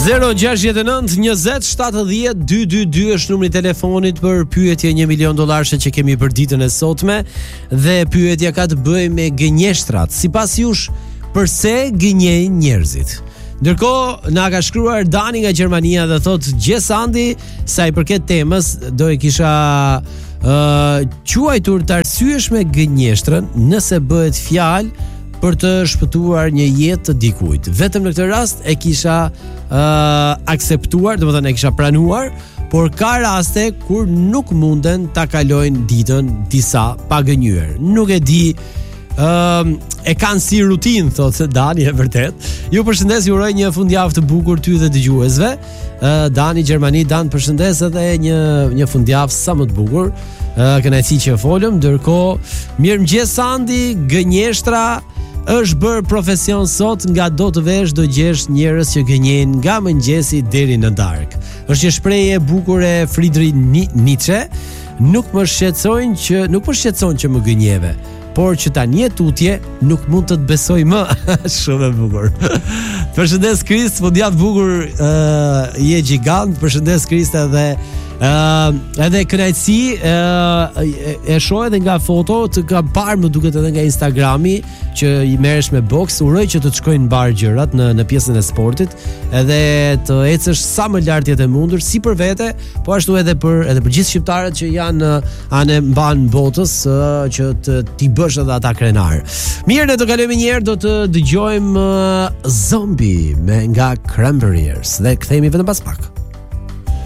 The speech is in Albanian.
069 20 70 222 është numri i telefonit për pyetje $1 milion që kemi për ditën e sotme, dhe pyetja ka të bëjë me gënjeshtrat. Sipas jush, pse gënjejnë njerëzit? Ndërkohë na ka shkruar Dani nga Gjermania dhe thotë: "Gjesandi, sa i përket temës, do e kisha quajtur të arsyeshme gënjeshtrën nëse bëhet fjalë për të shpëtuar një jetë të dikujt. Vetëm në këtë rast e kisha akseptuar, domethënë e kisha pranuar, por ka raste kur nuk munden ta kalojnë ditën disa pa gënjur. Nuk e di, e kanë si rutinë, thotë Dani, e vërtet. Ju përshëndes, ju uroj një fundjavë të bukur ty dhe dëgjuesve. Dani Gjermani, Dan përshëndes edhe një fundjavë sa më të bukur. Kënaqësi që folëm. Ndërkohë, mirëmëngjes Sandi, gënjeshtra është bërë profesion sot, nga do të vesh do gjesh njerëz që gënjejnë nga mëngjesi deri në darkë. Është një shprehje e bukur e Friedrich Nietzsche. Nuk më shqetëson që më gënjeve, por që tani e tutje nuk mund të besoj më. Shumë e bukur. Përshëndes Krist, fundjavë bukur, je gjigant. Përshëndes Krist edhe kënaqësi, e shoh edhe nga foto, të kam parë, më duket edhe nga Instagrami, që i merresh me boks. Uroj që të shkojnë mbar gjërat në pjesën e sportit, edhe të ecësh sa më lart jetë e mundur, si për vete, po ashtu edhe për gjithë shqiptarët që janë anë mban botës, që ti bësh edhe ata krenar. Mirë, ne do kalojmë një herë, do të dëgjojmë Zombie nga Cranberries dhe kthehemi vetëm pas pak.